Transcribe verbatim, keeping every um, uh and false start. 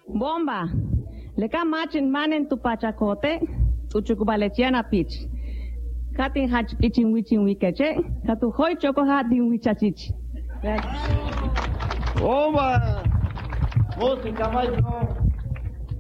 Bomba. Le ka machin manen tu pachacote, tu chukubaletiana pitch. Katin hach pitching wichin wikeche, katu hoy choco hatin wichachich. Bomba. Música, maestro.